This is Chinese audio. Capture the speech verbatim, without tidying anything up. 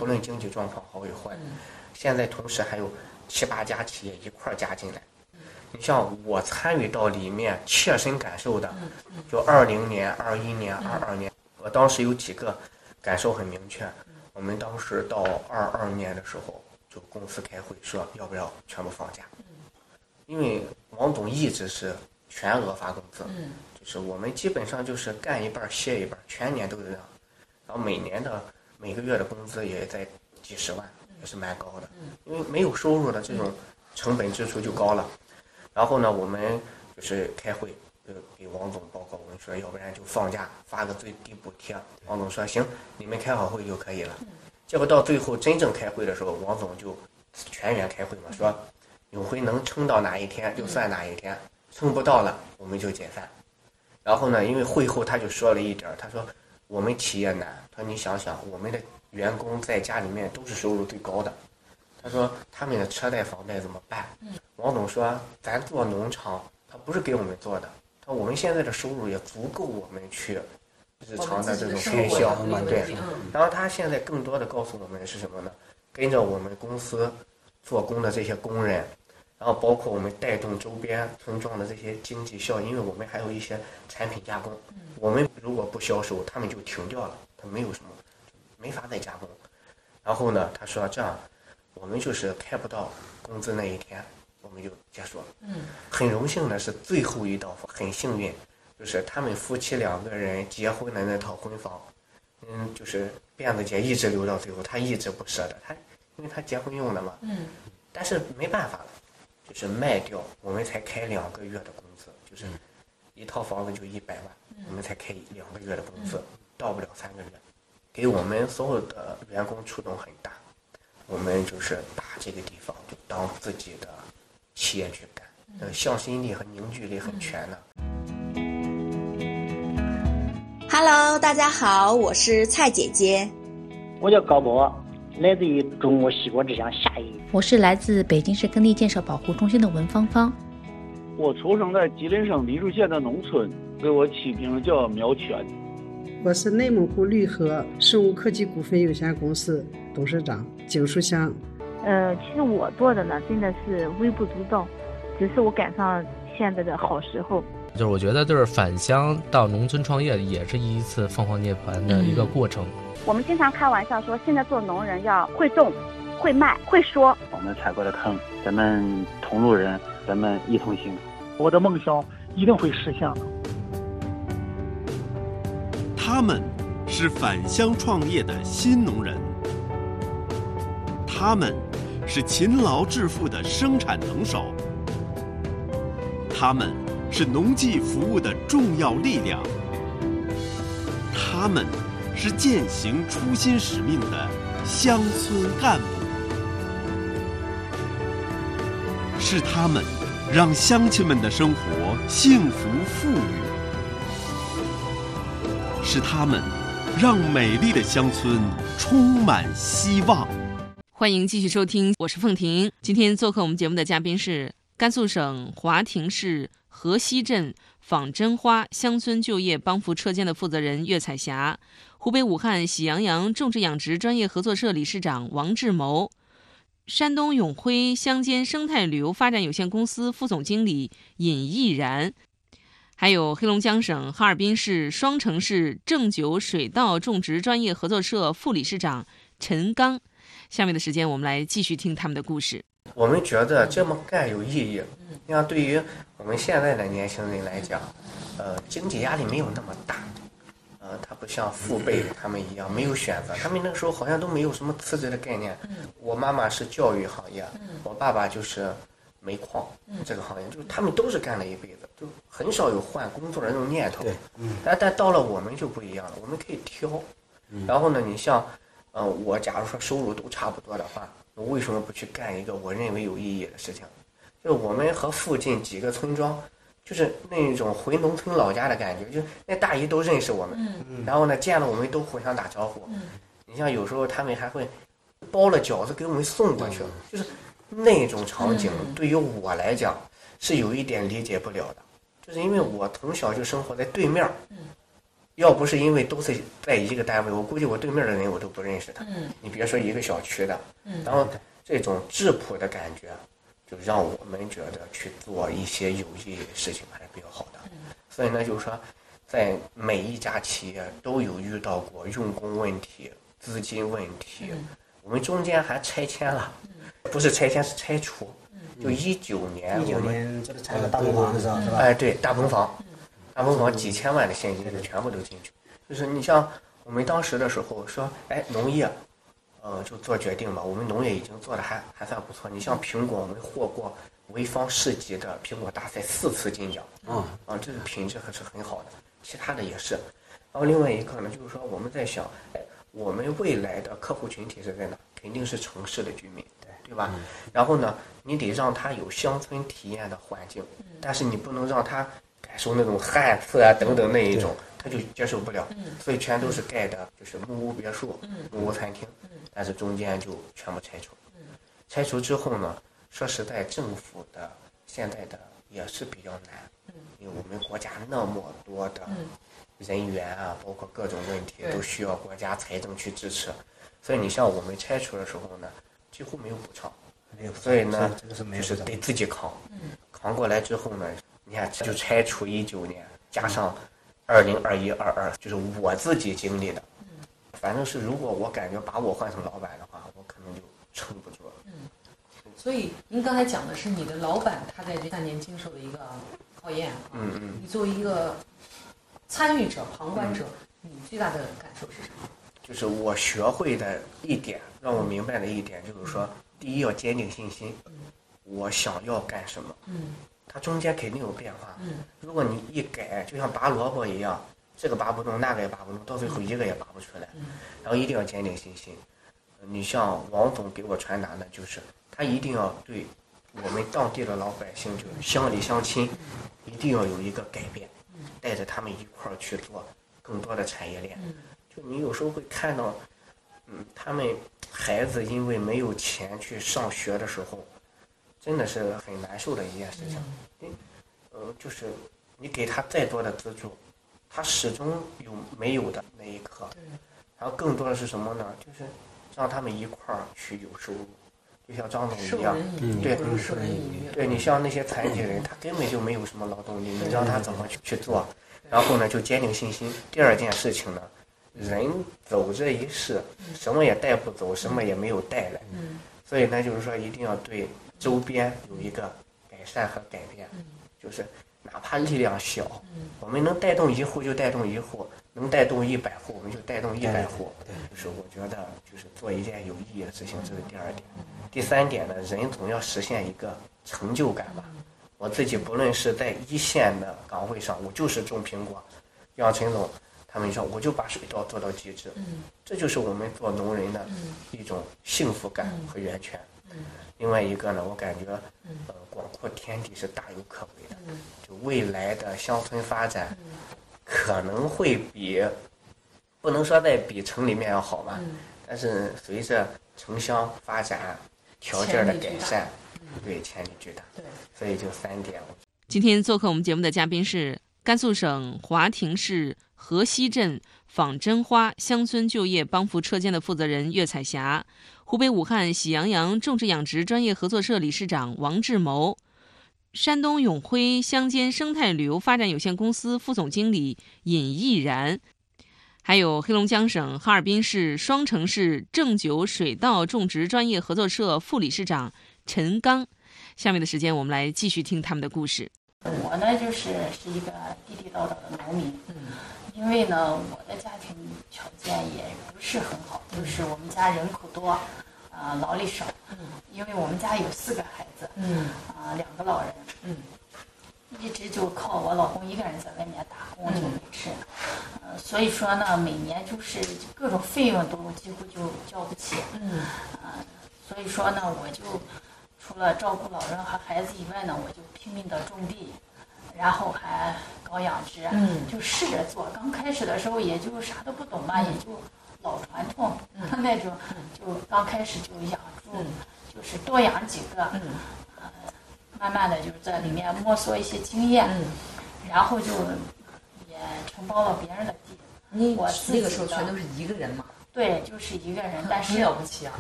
不论经济状况好与坏。现在同时还有七八家企业一块加进来。你像我参与到里面切身感受的，就二零年、二一年、二二年，我当时有几个感受很明确。我们当时到二二年的时候，就公司开会说要不要全部放假，因为王总一直是全额发工资，就是我们基本上就是干一半歇一半，全年都是这样。然后每年的每个月的工资也在几十万，也是蛮高的，因为没有收入的这种成本支出就高了。然后呢，我们就是开会，就给王总报告，我们说要不然就放假发个最低补贴。王总说行，你们开好会就可以了。结果到最后真正开会的时候，王总就全员开会嘛，说永辉能撑到哪一天就算哪一天，撑不到了我们就解散。然后呢，因为会后他就说了一点，他说我们企业难，他说你想想我们的员工在家里面都是收入最高的，他说他们的车贷房贷怎么办？王总说咱做农场他不是给我们做的，他说我们现在的收入也足够我们去日常的这种开销嘛，对。然后他现在更多的告诉我们是什么呢？跟着我们公司做工的这些工人，然后包括我们带动周边村庄的这些经济效益，因为我们还有一些产品加工，我们如果不销售，他们就停掉了，他没有什么，没法再加工。然后呢，他说这样，我们就是开不到工资那一天，我们就结束了。嗯，很荣幸的是最后一道很幸运，就是他们夫妻两个人结婚的那套婚房，嗯，就是辫子姐一直留到最后，她一直不舍得，她因为她结婚用的嘛。嗯，但是没办法了。就是卖掉，我们才开两个月的工资，就是一套房子就一百万，我们才开两个月的工资，到不了三个月，给我们所有的员工触动很大。我们就是把这个地方就当自己的企业去干，呃，向心力和凝聚力很全的。 Hello， 大家好，我是蔡姐姐。 我叫高博，来自于中国西国之乡夏邑。 我是来自北京市耕地建设保护中心的文芳芳。 我出生在吉林省黎柱县的农村，给我起名叫苗全。 我是内蒙古绿河生物科技股份有限公司董事长景书香。 呃，其实我做的呢，真的是微不足道，只是我赶上现在的好时候。 就是我觉得，就是返乡到农村创业，也是一次凤凰涅槃的一个过程。 嗯、我们经常开玩笑说，现在做农人要会种。会卖会说， 我们踩过的坑，咱们同路人，咱们一同行。我的梦想一定会实现的。 他们是返乡创业的新农人，他们是勤劳致富的生产能手，他们是农技服务的重要力量，他们是践行初心使命的乡村干部。是他们让乡亲们的生活幸福富裕，是他们让美丽的乡村充满希望。 欢迎继续收听，我是凤婷。今天做客我们节目的嘉宾是甘肃省华亭市河西镇仿真花乡村就业帮扶车间的负责人岳彩霞，湖北武汉喜羊羊种植养殖专业合作社理事长王志谋，山东永辉乡间生态旅游发展有限公司副总经理尹毅然，还有黑龙江省哈尔滨市双城市正九水稻种植专业合作社副理事长陈刚。下面的时间我们来继续听他们的故事。 我们觉得这么干有意义，像对于我们现在的年轻人来讲，呃，经济压力没有那么大。呃，他不像父辈他们一样没有选择，他们那个时候好像都没有什么辞职的概念。我妈妈是教育行业，我爸爸就是煤矿这个行业，就是他们都是干了一辈子，就很少有换工作的那种念头。但但到了我们就不一样了，我们可以挑。然后呢，你像，呃，我假如说收入都差不多的话，我为什么不去干一个我认为有意义的事情？就我们和附近几个村庄。就是那种回农村老家的感觉，就那大姨都认识我们，嗯、然后呢见了我们都互相打招呼。嗯、你像有时候他们还会包了饺子给我们送过去，嗯、就是那种场景对于我来讲是有一点理解不了的，就是因为我从小就生活在对面，嗯、 要不是因为都是在一个单位，我估计我对面的人我都不认识他。 嗯， 你别说一个小区的， 嗯， 然后这种质朴的感觉，就让我们觉得去做一些有意义的事情还是比较好的。 嗯， 所以呢，就是说，在每一家企业都有遇到过用工问题、资金问题， 嗯， 我们中间还拆迁了，嗯，不是拆迁是拆除。就一九年， 一九年这个拆了大棚房的时候，是吧？ 哎，对，大棚房，大棚房几千万的现金就全部都进去。就是你像我们当时的时候说，哎，农业，呃，就做决定吧。我们农业已经做的还还算不错。你像苹果，我们获过潍坊市级的苹果大赛四次金奖，啊啊，这个品质还是很好的。其他的也是。然后另外一个呢，就是说我们在想，哎，我们未来的客户群体是在哪？肯定是城市的居民。对吧？嗯、然后呢，你得让他有乡村体验的环境，嗯、但是你不能让他感受那种旱厕啊等等那一种，他就接受不了。嗯、所以全都是盖的，就是木屋别墅、嗯、木屋餐厅，嗯、但是中间就全部拆除。嗯、拆除之后呢，说实在，政府的现在的也是比较难，嗯、因为我们国家那么多的人员啊，包括各种问题都需要国家财政去支持，所以你像我们拆除的时候呢。几乎没有补偿，所以呢，就是得自己扛。嗯，扛过来之后呢，你看就拆除一九年，加上二零二一二二，就是我自己经历的。嗯，反正是如果我感觉把我换成老板的话，我可能就撑不住了。 嗯，所以您刚才讲的是你的老板他在这三年经受的一个考验。 嗯嗯。 你作为一个参与者、旁观者，嗯、你最大的感受是什么？ 就是我学会的一点，让我明白的一点就是说，第一要坚定信心，我想要干什么，嗯，它中间肯定有变化，嗯，如果你一改，就像拔萝卜一样，这个拔不动，那个也拔不动，到最后一个也拔不出来，嗯，然后一定要坚定信心。你像王总给我传达的就是，他一定要对我们当地的老百姓，就乡里乡亲，一定要有一个改变，带着他们一块儿去做更多的产业链。就你有时候会看到，嗯，他们孩子因为没有钱去上学的时候，真的是很难受的一件事情。嗯，呃，就是你给他再多的资助，他始终有没有的那一刻。然后更多的是什么呢？就是让他们一块儿去有收入，就像张总一样，对，对你像那些残疾人，他根本就没有什么劳动力，你让他怎么去去做？然后呢，就坚定信心。第二件事情呢？人走这一世，什么也带不走，什么也没有带来，嗯、所以呢，就是说一定要对周边有一个改善和改变，嗯、就是哪怕力量小，嗯、我们能带动一户就带动一户，能带动一百户我们就带动一百户，就是我觉得就是做一件有意义的事情，这是第二点。第三点呢，人总要实现一个成就感吧。我自己不论是在一线的岗位上，我就是种苹果，像陈总。他们说，我就把水稻做到极致，嗯、这就是我们做农人的一种幸福感和源泉。嗯嗯、另外一个呢，我感觉，呃，广阔天地是大有可为的。嗯、就未来的乡村发展，嗯、可能会比，不能说在比城里面要好吧，嗯、但是随着城乡发展条件的改善，对，潜力巨大。对，所以就三点。 今天做客我们节目的嘉宾是甘肃省华亭市河西镇仿真花乡村就业帮扶车间的负责人岳彩霞，湖北武汉喜羊羊种植养殖专业合作社理事长王志谋，山东永辉乡间生态旅游发展有限公司副总经理尹毅然，还有黑龙江省哈尔滨市双城市正九水稻种植专业合作社副理事长陈刚。下面的时间我们来继续听他们的故事。 我呢就是是一个地地道道的农民，嗯，因为呢我的家庭条件也不是很好，就是我们家人口多，啊、呃、劳力少，嗯，因为我们家有四个孩子，嗯，啊、呃、两个老人，嗯，一直就靠我老公一个人在外面打工就维持，呃所以说呢每年就是各种费用都几乎就交不起，嗯，啊、呃、所以说呢我就。除了照顾老人和孩子以外呢，我就拼命的种地，然后还搞养殖，嗯，就试着做。刚开始的时候也就啥都不懂嘛，嗯、也就老传统、嗯、那种，就刚开始就养猪，嗯、就是多养几个，嗯，呃，慢慢的就是在里面摸索一些经验，嗯，然后就也承包了别人的地， 你我自己那个时候全都是一个人嘛？ 对，就是一个人，但是很了不起啊！